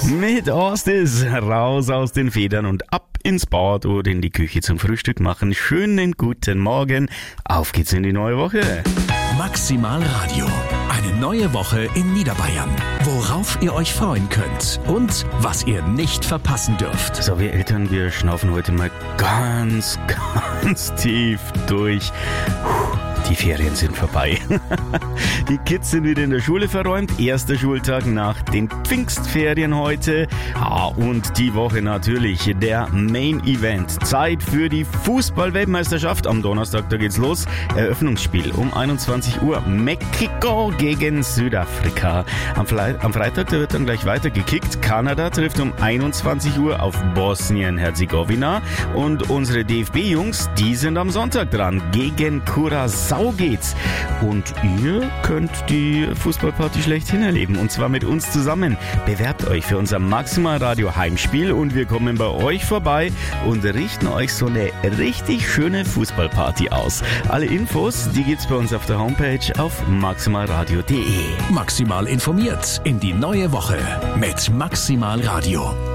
Mit Ostis raus aus den Federn und ab ins Bad oder in die Küche zum Frühstück machen. Schönen guten Morgen. Auf geht's in die neue Woche. Maximal Radio. Eine neue Woche in Niederbayern. Worauf ihr euch freuen könnt und was ihr nicht verpassen dürft. So, wir Eltern, wir schnaufen heute mal ganz tief durch. Die Ferien sind vorbei. Die Kids sind wieder in der Schule verräumt. Erster Schultag nach den Pfingstferien heute. Und die Woche natürlich der Main Event. Zeit für die Fußball-Weltmeisterschaft. Am Donnerstag, da geht's los. Eröffnungsspiel um 21 Uhr. Mexiko gegen Südafrika. Am Freitag, da wird dann gleich weiter gekickt. Kanada trifft um 21 Uhr auf Bosnien-Herzegowina. Und unsere DFB-Jungs, die sind am Sonntag dran. Gegen Curaçao geht's. Und ihr könnt die Fußballparty schlechthin erleben. Und zwar mit uns zusammen. Bewerbt euch für unser Maximal Radio Heimspiel und wir kommen bei euch vorbei und richten euch so eine richtig schöne Fußballparty aus. Alle Infos, die gibt's bei uns auf der Homepage auf maximalradio.de. Maximal informiert in die neue Woche mit Maximal Radio.